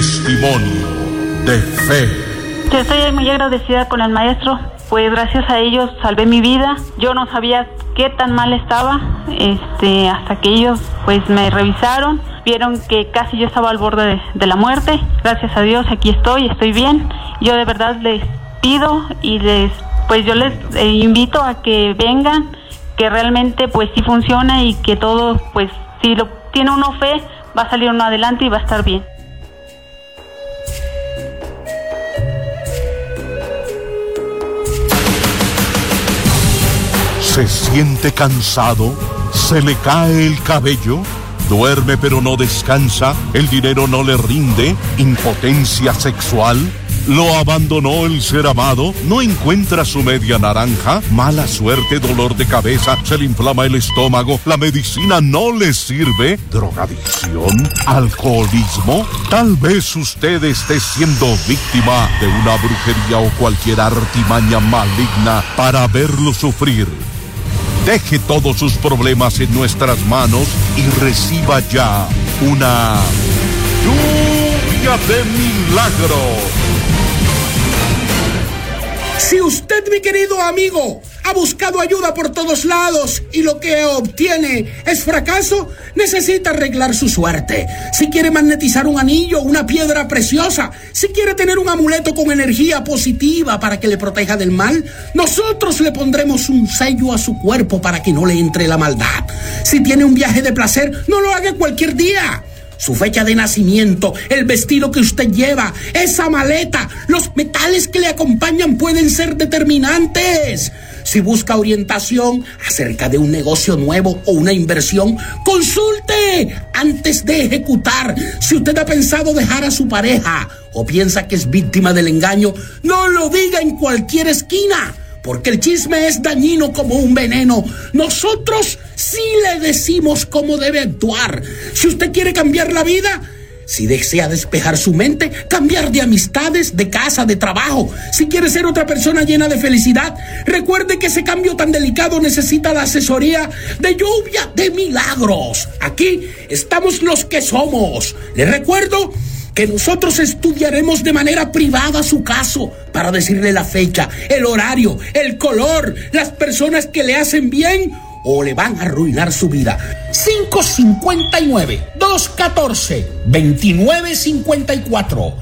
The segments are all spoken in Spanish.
Testimonio de fe. Yo estoy muy agradecida con el maestro, pues gracias a ellos salvé mi vida. Yo no sabía qué tan mal estaba, hasta que ellos pues me revisaron, vieron que casi yo estaba al borde de la muerte. Gracias a Dios aquí estoy bien. Yo de verdad les pido y yo les invito a que vengan, que realmente pues sí funciona y que todo, pues si lo tiene uno fe, va a salir uno adelante y va a estar bien. ¿Se siente cansado? ¿Se le cae el cabello? ¿Duerme pero no descansa? ¿El dinero no le rinde? ¿Impotencia sexual? ¿Lo abandonó el ser amado? ¿No encuentra su media naranja? ¿Mala suerte, dolor de cabeza? ¿Se le inflama el estómago? ¿La medicina no le sirve? ¿Drogadicción? ¿Alcoholismo? Tal vez usted esté siendo víctima de una brujería o cualquier artimaña maligna para verlo sufrir. Deje todos sus problemas en nuestras manos y reciba ya una lluvia de milagros. Si usted, mi querido amigo, ha buscado ayuda por todos lados y lo que obtiene es fracaso, necesita arreglar su suerte. Si quiere magnetizar un anillo, una piedra preciosa, si quiere tener un amuleto con energía positiva para que le proteja del mal, nosotros le pondremos un sello a su cuerpo para que no le entre la maldad. Si tiene un viaje de placer, no lo haga cualquier día. Su fecha de nacimiento, el vestido que usted lleva, esa maleta, los metales que le acompañan pueden ser determinantes. Si busca orientación acerca de un negocio nuevo o una inversión, consulte antes de ejecutar. Si usted ha pensado dejar a su pareja o piensa que es víctima del engaño, no lo diga en cualquier esquina, porque el chisme es dañino como un veneno. Nosotros sí le decimos cómo debe actuar. Si usted quiere cambiar la vida, si desea despejar su mente, cambiar de amistades, de casa, de trabajo, si quiere ser otra persona llena de felicidad, recuerde que ese cambio tan delicado necesita la asesoría de Lluvia de Milagros. Aquí estamos los que somos. Les recuerdo que nosotros estudiaremos de manera privada su caso para decirle la fecha, el horario, el color, las personas que le hacen bien o le van a arruinar su vida. 559-214-2954.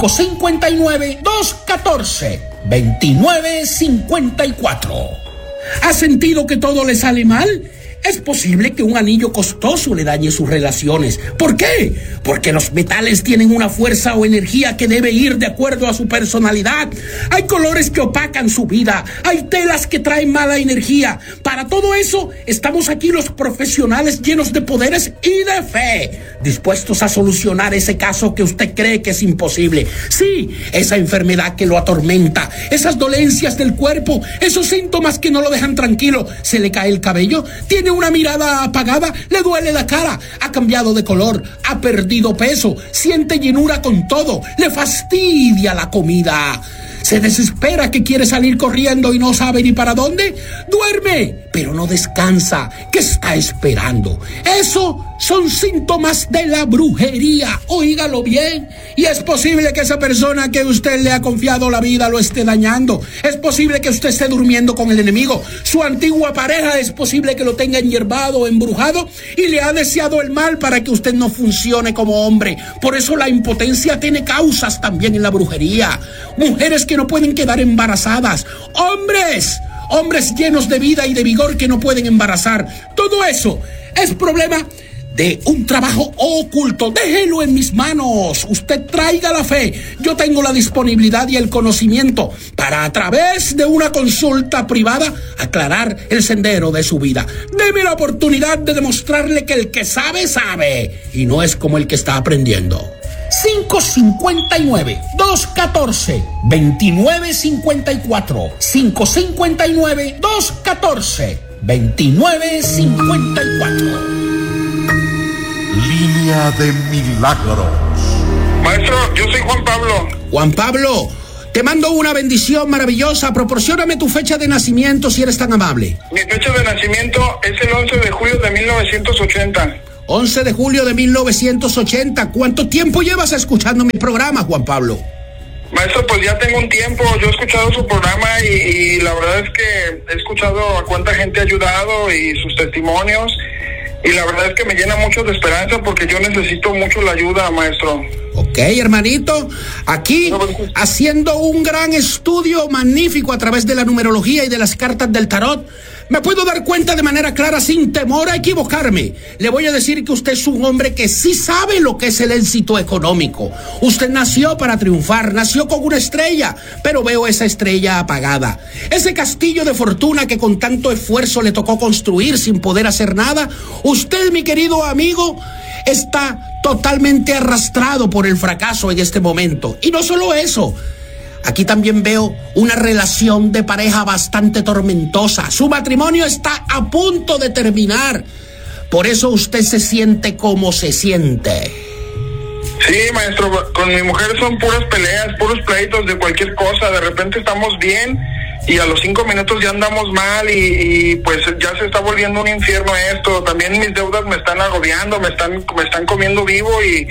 559-214-2954. ¿Ha sentido que todo le sale mal? Es posible que un anillo costoso le dañe sus relaciones. ¿Por qué? Porque los metales tienen una fuerza o energía que debe ir de acuerdo a su personalidad. Hay colores que opacan su vida. Hay telas que traen mala energía. Para todo eso, estamos aquí los profesionales llenos de poderes y de fe, dispuestos a solucionar ese caso que usted cree que es imposible. Sí, esa enfermedad que lo atormenta, esas dolencias del cuerpo, esos síntomas que no lo dejan tranquilo. ¿Se le cae el cabello? ¿Tiene una mirada apagada? ¿Le duele la cara? ¿Ha cambiado de color? ¿Ha perdido peso? ¿Siente llenura con todo? ¿Le fastidia la comida? ¿Se desespera que quiere salir corriendo y no sabe ni para dónde? Duerme, pero no descansa. ¿Qué está esperando? Eso son síntomas de la brujería. Óigalo bien. Y es posible que esa persona que usted le ha confiado la vida lo esté dañando. Es posible que usted esté durmiendo con el enemigo. Su antigua pareja es posible que lo tenga enyerbado o embrujado y le ha deseado el mal para que usted no funcione como hombre. Por eso la impotencia tiene causas también en la brujería. Mujeres que no pueden quedar embarazadas. Hombres llenos de vida y de vigor que no pueden embarazar. Todo eso es problema de un trabajo oculto. Déjelo en mis manos. Usted traiga la fe. Yo tengo la disponibilidad y el conocimiento para, a través de una consulta privada, aclarar el sendero de su vida. Deme la oportunidad de demostrarle que el que sabe, sabe, y no es como el que está aprendiendo. 559-214-2954. 559-214-2954. Línea de Milagros. Maestro, yo soy Juan Pablo. Juan Pablo, te mando una bendición maravillosa. Proporcióname tu fecha de nacimiento si eres tan amable. Mi fecha de nacimiento es el 11 de julio de 1980. 11 de julio de 1980. ¿Cuánto tiempo llevas escuchando mi programa, Juan Pablo? Maestro, pues ya tengo un tiempo. Yo he escuchado su programa y la verdad es que he escuchado a cuánta gente ha ayudado y sus testimonios. Y la verdad es que me llena mucho de esperanza porque yo necesito mucho la ayuda, maestro. Ok, hermanito, aquí haciendo un gran estudio magnífico a través de la numerología y de las cartas del tarot, me puedo dar cuenta de manera clara, sin temor a equivocarme. Le voy a decir que usted es un hombre que sí sabe lo que es el éxito económico. Usted nació para triunfar, nació con una estrella, pero veo esa estrella apagada. Ese castillo de fortuna que con tanto esfuerzo le tocó construir sin poder hacer nada, usted, mi querido amigo, está totalmente arrastrado por el fracaso en este momento. Y no solo eso, aquí también veo una relación de pareja bastante tormentosa. Su matrimonio está a punto de terminar. Por eso usted se siente como se siente. Sí, maestro, con mi mujer son puras peleas, puros pleitos de cualquier cosa. De repente estamos bien y a los 5 minutos ya andamos mal y pues ya se está volviendo un infierno esto. También mis deudas me están agobiando, me están comiendo vivo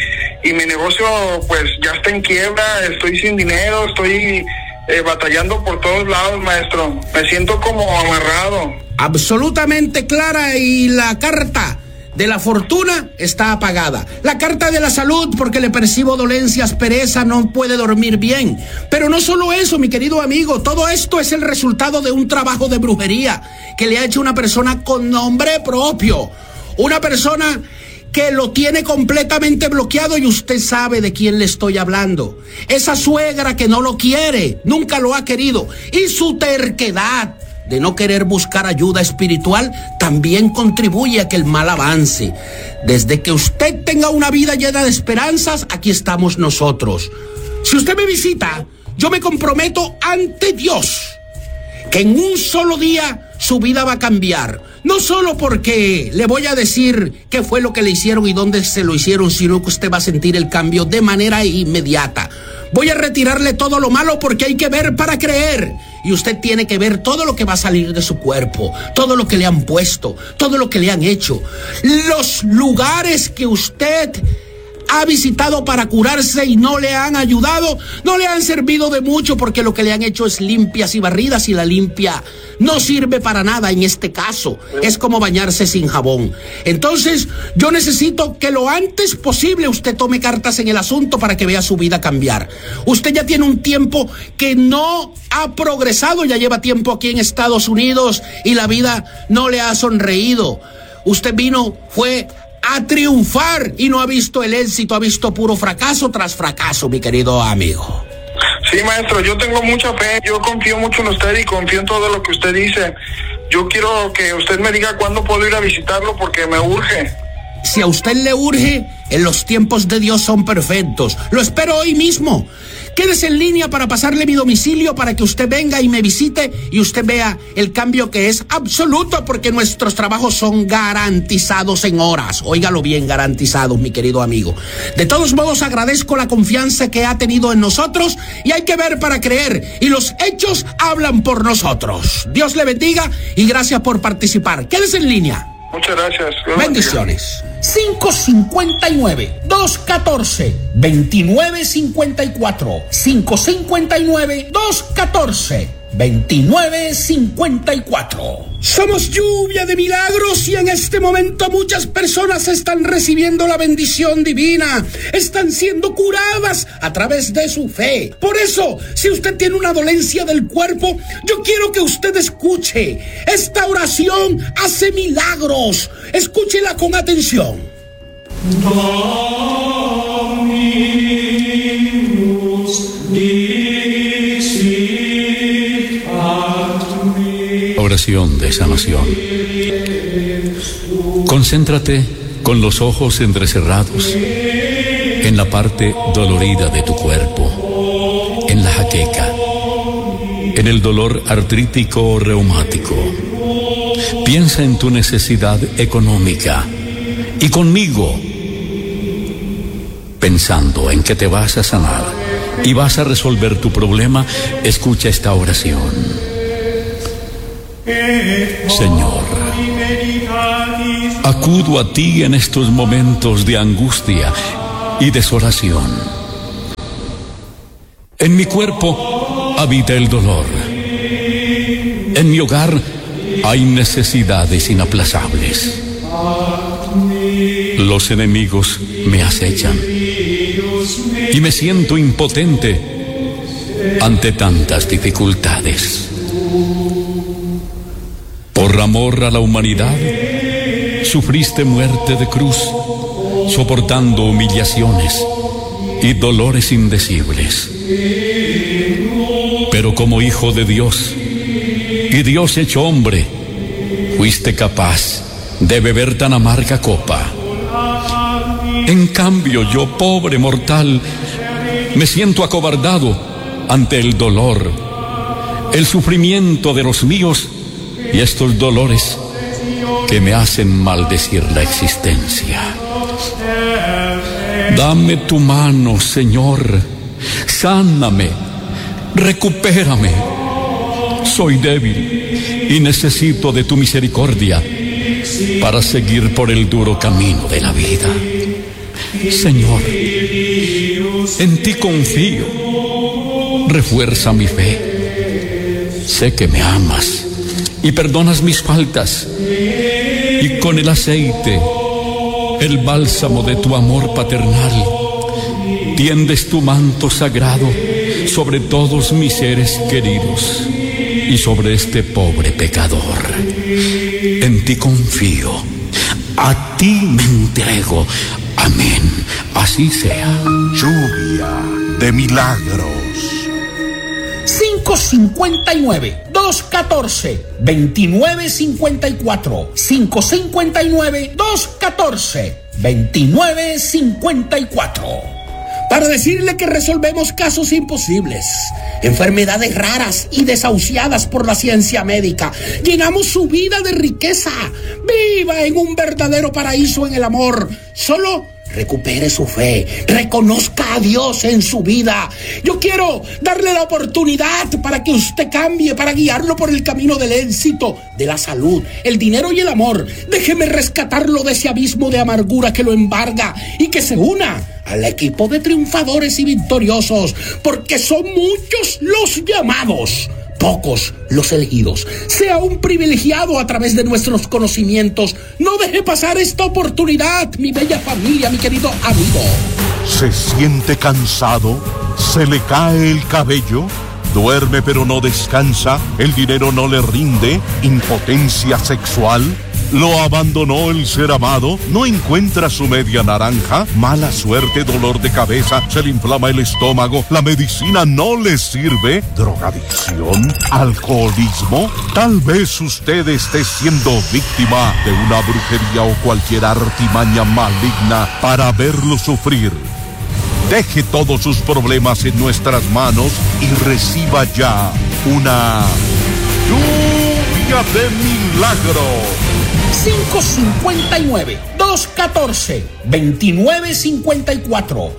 y mi negocio pues ya está en quiebra, estoy sin dinero, estoy batallando por todos lados, maestro. Me siento como amarrado. Absolutamente clara. Y la carta de la fortuna está apagada. La carta de la salud, porque le percibo dolencias, pereza, no puede dormir bien. Pero no solo eso, mi querido amigo, todo esto es el resultado de un trabajo de brujería que le ha hecho una persona con nombre propio. Una persona que lo tiene completamente bloqueado y usted sabe de quién le estoy hablando. Esa suegra que no lo quiere, nunca lo ha querido. Y su terquedad de no querer buscar ayuda espiritual también contribuye a que el mal avance. Desde que usted tenga una vida llena de esperanzas, aquí estamos nosotros. Si usted me visita, yo me comprometo ante Dios que en un solo día su vida va a cambiar. No solo porque le voy a decir qué fue lo que le hicieron y dónde se lo hicieron, sino que usted va a sentir el cambio de manera inmediata. Voy a retirarle todo lo malo porque hay que ver para creer. Y usted tiene que ver todo lo que va a salir de su cuerpo, todo lo que le han puesto, todo lo que le han hecho. Los lugares que usted ha visitado para curarse y no le han ayudado, no le han servido de mucho porque lo que le han hecho es limpias y barridas y la limpia no sirve para nada en este caso. Es como bañarse sin jabón. Entonces, yo necesito que lo antes posible usted tome cartas en el asunto para que vea su vida cambiar. Usted ya tiene un tiempo que no ha progresado, ya lleva tiempo aquí en Estados Unidos y la vida no le ha sonreído. Usted fue a triunfar y no ha visto el éxito, ha visto puro fracaso tras fracaso, mi querido amigo. Sí, maestro, yo tengo mucha fe, yo confío mucho en usted y confío en todo lo que usted dice. Yo quiero que usted me diga cuándo puedo ir a visitarlo porque me urge. Si a usted le urge, en los tiempos de Dios son perfectos. Lo espero hoy mismo. Quédese en línea para pasarle mi domicilio para que usted venga y me visite y usted vea el cambio que es absoluto, porque nuestros trabajos son garantizados en horas. Óigalo bien, garantizados, mi querido amigo. De todos modos, agradezco la confianza que ha tenido en nosotros y hay que ver para creer. Y los hechos hablan por nosotros. Dios le bendiga y gracias por participar. Quédese en línea. Muchas gracias. Bendiciones. 559-214-2954. 559-214-2954. Somos lluvia de milagros y en este momento muchas personas están recibiendo la bendición divina. Están siendo curadas a través de su fe. Por eso, si usted tiene una dolencia del cuerpo, yo quiero que usted escuche. Esta oración hace milagros. Escúchela con atención. Oración de sanación. Concéntrate con los ojos entrecerrados en la parte dolorida de tu cuerpo, en la jaqueca, en el dolor artrítico o reumático. Piensa en tu necesidad económica y conmigo, pensando en que te vas a sanar y vas a resolver tu problema, escucha esta oración. Señor, acudo a ti en estos momentos de angustia y desolación. En mi cuerpo habita el dolor. En mi hogar hay necesidades inaplazables. Los enemigos me acechan y me siento impotente ante tantas dificultades. Por amor a la humanidad, sufriste muerte de cruz, soportando humillaciones y dolores indecibles. Pero como hijo de Dios y Dios hecho hombre, fuiste capaz de beber tan amarga copa. En cambio, yo, pobre mortal, me siento acobardado ante el dolor, el sufrimiento de los míos y estos dolores que me hacen maldecir la existencia. Dame tu mano, Señor, sáname, recupérame. Soy débil y necesito de tu misericordia para seguir por el duro camino de la vida. Señor, en ti confío, refuerza mi fe. Sé que me amas y perdonas mis faltas, y con el aceite, el bálsamo de tu amor paternal, tiendes tu manto sagrado sobre todos mis seres queridos y sobre este pobre pecador. En ti confío, a ti me entrego. Amén, así sea. Lluvia de milagros. 559-214-2954. 559-214-2954. Para decirle que resolvemos casos imposibles, enfermedades raras y desahuciadas por la ciencia médica. Llenamos su vida de riqueza. Viva en un verdadero paraíso en el amor. Solo recupere su fe, reconozca a Dios en su vida. Yo quiero darle la oportunidad para que usted cambie, para guiarlo por el camino del éxito, de la salud, el dinero y el amor. Déjeme rescatarlo de ese abismo de amargura que lo embarga y que se una al equipo de triunfadores y victoriosos, porque son muchos los llamados, pocos los elegidos. Sea un privilegiado a través de nuestros conocimientos. No deje pasar esta oportunidad, mi bella familia, mi querido amigo. ¿Se siente cansado? ¿Se le cae el cabello? ¿Duerme pero no descansa? ¿El dinero no le rinde? ¿Impotencia sexual? ¿Lo abandonó el ser amado? ¿No encuentra su media naranja? ¿Mala suerte, dolor de cabeza? ¿Se le inflama el estómago? ¿La medicina no le sirve? ¿Drogadicción? ¿Alcoholismo? Tal vez usted esté siendo víctima de una brujería o cualquier artimaña maligna para verlo sufrir. Deje todos sus problemas en nuestras manos y reciba ya una lluvia de milagros. 559-214-2954.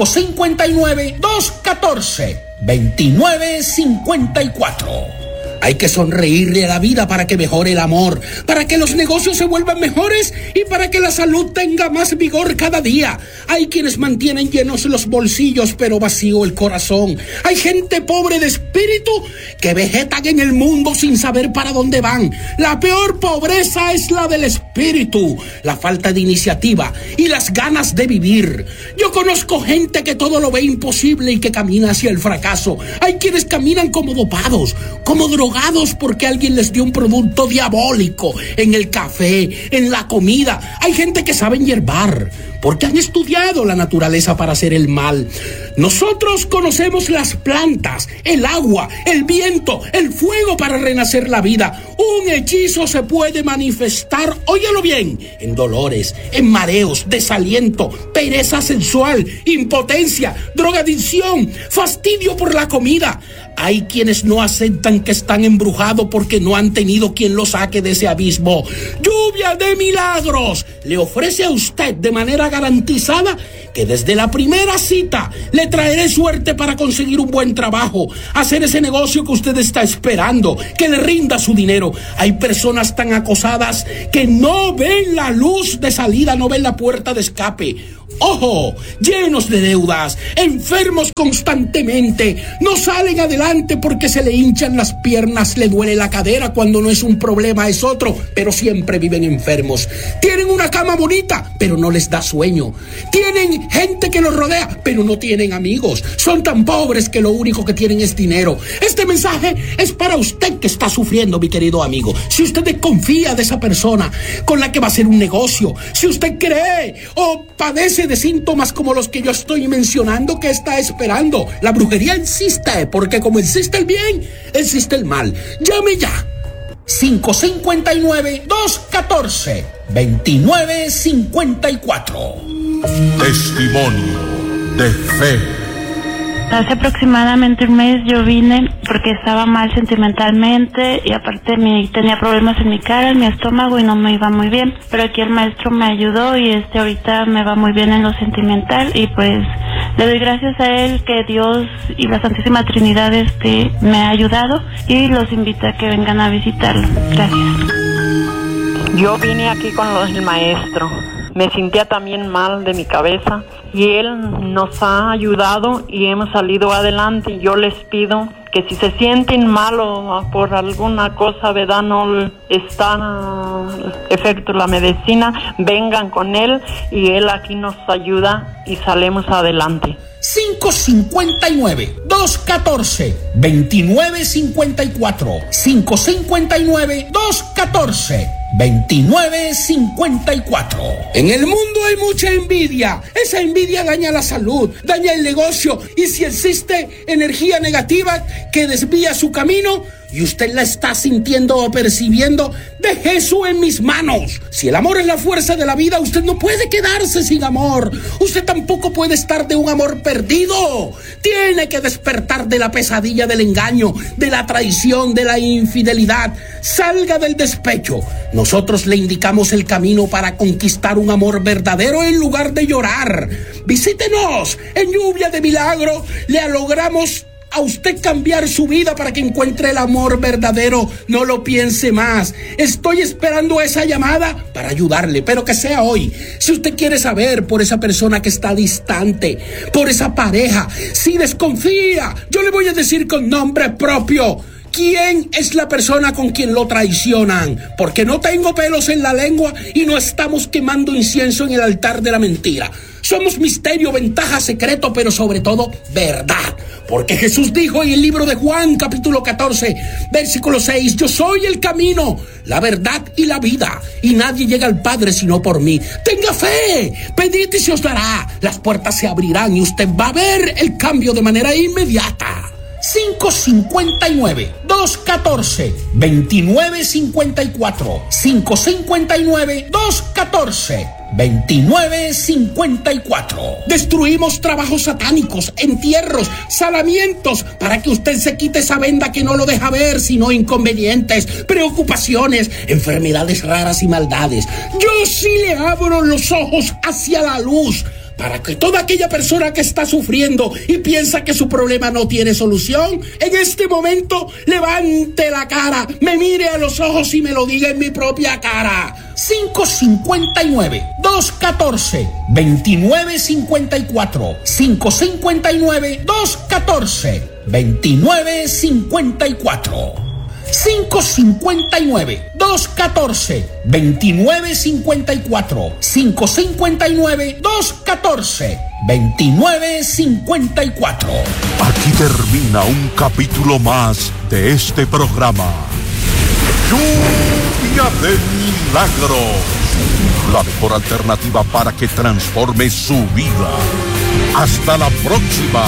559-214-2954. Hay que sonreírle a la vida para que mejore el amor, para que los negocios se vuelvan mejores y para que la salud tenga más vigor cada día. Hay quienes mantienen llenos los bolsillos pero vacío el corazón. Hay gente pobre de espíritu que vegetan en el mundo sin saber para dónde van. La peor pobreza es la del espíritu, la falta de iniciativa y las ganas de vivir. Yo conozco gente que todo lo ve imposible y que camina hacia el fracaso. Hay quienes caminan como dopados, como drogados, porque alguien les dio un producto diabólico en el café, en la comida. Hay gente que saben hierbar porque han estudiado la naturaleza para hacer el mal. Nosotros conocemos las plantas, el agua, el viento, el fuego para renacer la vida. Un hechizo se puede manifestar, óyalo bien, en dolores, en mareos, desaliento, pereza sensual, impotencia, drogadicción, fastidio por la comida. Hay quienes no aceptan que están embrujados porque no han tenido quien los saque de ese abismo. Lluvia de milagros le ofrece a usted de manera está garantizada que desde la primera cita le traeré suerte para conseguir un buen trabajo, hacer ese negocio que usted está esperando, que le rinda su dinero. Hay personas tan acosadas que no ven la luz de salida, no ven la puerta de escape. ¡Ojo! Llenos de deudas, enfermos constantemente, no salen adelante porque se le hinchan las piernas, le duele la cadera cuando no es un problema, es otro, pero siempre viven enfermos. Tienen una cama bonita, pero no les da sueño. Tienen gente que los rodea, pero no tienen amigos. Son tan pobres que lo único que tienen es dinero. Este mensaje es para usted que está sufriendo, mi querido amigo. Si usted desconfía de esa persona con la que va a hacer un negocio, si usted cree o padece de síntomas como los que yo estoy mencionando, ¿qué está esperando? La brujería existe, porque como existe el bien, existe el mal. Llame ya. 559-214-2954. Testimonio de fe. Hace aproximadamente un mes yo vine porque estaba mal sentimentalmente y aparte tenía problemas en mi cara, en mi estómago y no me iba muy bien. Pero aquí el maestro me ayudó y ahorita me va muy bien en lo sentimental y pues le doy gracias a él que Dios y la Santísima Trinidad me ha ayudado y los invito a que vengan a visitarlo. Gracias. Yo vine aquí con el maestro. Me sentía también mal de mi cabeza y él nos ha ayudado y hemos salido adelante. Yo les pido que si se sienten mal o por alguna cosa, ¿verdad? No está efecto la medicina, vengan con él y él aquí nos ayuda y salimos adelante. 559-214-2954. 559-214-2954. En el mundo hay mucha envidia. Esa envidia daña la salud, daña el negocio. Y si existe energía negativa que desvía su camino y usted la está sintiendo o percibiendo, deje eso en mis manos. Si el amor es la fuerza de la vida, usted no puede quedarse sin amor. Usted tampoco puede estar de un amor perdido. Tiene que despertar de la pesadilla del engaño, de la traición, de la infidelidad. Salga del despecho. Nosotros le indicamos el camino para conquistar un amor verdadero en lugar de llorar. Visítenos. En Lluvia de Milagro le logramos a usted cambiar su vida para que encuentre el amor verdadero. No lo piense más. Estoy esperando esa llamada para ayudarle, pero que sea hoy. Si usted quiere saber por esa persona que está distante, por esa pareja, si desconfía, yo le voy a decir con nombre propio quién es la persona con quien lo traicionan, porque no tengo pelos en la lengua y no estamos quemando incienso en el altar de la mentira. Somos misterio, ventaja, secreto, pero sobre todo verdad. Porque Jesús dijo en el libro de Juan, capítulo 14, versículo 6, yo soy el camino, la verdad y la vida, y nadie llega al Padre sino por mí. Tenga fe, pedid y se os dará, las puertas se abrirán y usted va a ver el cambio de manera inmediata. 559-214-2954. 559-214-2954. Destruimos trabajos satánicos, entierros, salamientos, para que usted se quite esa venda que no lo deja ver, sino inconvenientes, preocupaciones, enfermedades raras y maldades. Yo sí le abro los ojos hacia la luz, para que toda aquella persona que está sufriendo y piensa que su problema no tiene solución, en este momento levante la cara, me mire a los ojos y me lo diga en mi propia cara. 559-214-2954. 559-214-2954. 559-214-2954. 559-214-2954. Aquí termina un capítulo más de este programa. Lluvia de Milagros. La mejor alternativa para que transforme su vida. Hasta la próxima.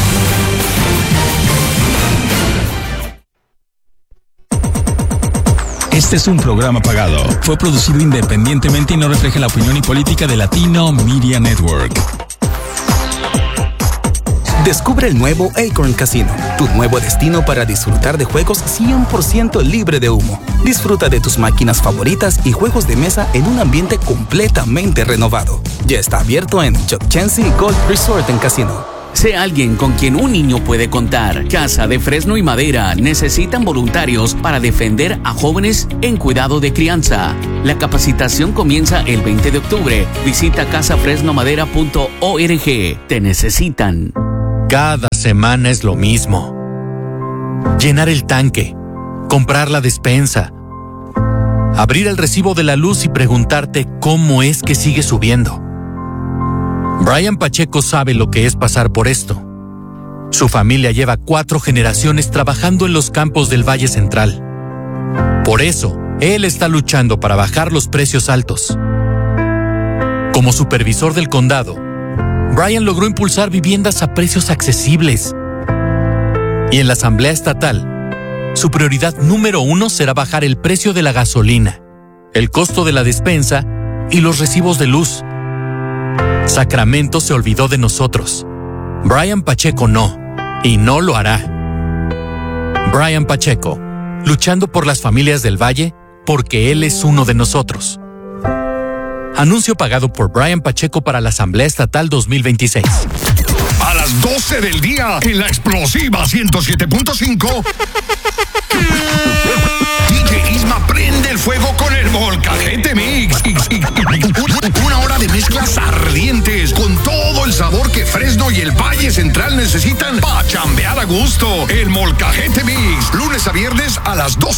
Este es un programa pagado. Fue producido independientemente y no refleja la opinión y política de Latino Media Network. Descubre el nuevo Acorn Casino, tu nuevo destino para disfrutar de juegos 100% libre de humo. Disfruta de tus máquinas favoritas y juegos de mesa en un ambiente completamente renovado. Ya está abierto en Chukchansi Golf Resort en Casino. Sé alguien con quien un niño puede contar. Casa de Fresno y Madera necesitan voluntarios para defender a jóvenes en cuidado de crianza. La capacitación comienza el 20 de octubre. Visita casafresnomadera.org. Te necesitan. Cada semana es lo mismo. Llenar el tanque, comprar la despensa, abrir el recibo de la luz y preguntarte cómo es que sigue subiendo. Brian Pacheco sabe lo que es pasar por esto. Su familia lleva 4 generaciones trabajando en los campos del Valle Central. Por eso, él está luchando para bajar los precios altos. Como supervisor del condado, Brian logró impulsar viviendas a precios accesibles. Y en la Asamblea Estatal, su prioridad número 1 será bajar el precio de la gasolina, el costo de la despensa y los recibos de luz. Sacramento se olvidó de nosotros. Brian Pacheco no, y no lo hará. Brian Pacheco, luchando por las familias del Valle, porque él es uno de nosotros. Anuncio pagado por Brian Pacheco para la Asamblea Estatal 2026. A las 12 del día, en la explosiva 107.5, DJ Isma prende el fuego con el Molcajete Mix. Una hora de mezclas ardientes con todo el sabor que Fresno y el Valle Central necesitan para chambear a gusto. El Molcajete Mix, lunes a viernes a las 12